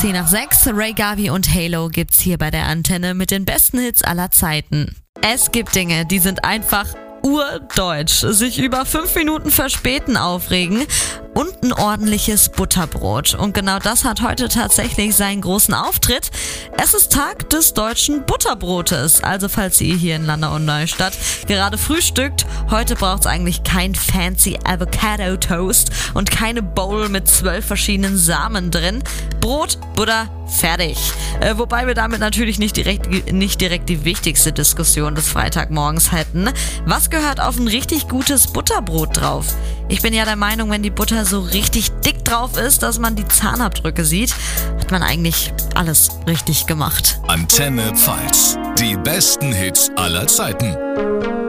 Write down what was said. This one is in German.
10 nach 6, Ray Gavi und Halo gibt's hier bei der Antenne mit den besten Hits aller Zeiten. Es gibt Dinge, die sind einfach urdeutsch. Sich über 5 Minuten verspäten aufregen und ein ordentliches Butterbrot. Und genau das hat heute tatsächlich seinen großen Auftritt. Es ist Tag des deutschen Butterbrotes. Also falls ihr hier in Landau und Neustadt gerade frühstückt, heute braucht's eigentlich kein fancy Avocado Toast und keine Bowl mit 12 verschiedenen Samen drin. Brot, Butter, fertig. Wobei wir damit natürlich nicht direkt die wichtigste Diskussion des Freitagmorgens hätten. Was gehört auf ein richtig gutes Butterbrot drauf? Ich bin ja der Meinung, wenn die Butter so richtig dick drauf ist, dass man die Zahnabdrücke sieht, hat man eigentlich alles richtig gemacht. Antenne Pfalz. Die besten Hits aller Zeiten.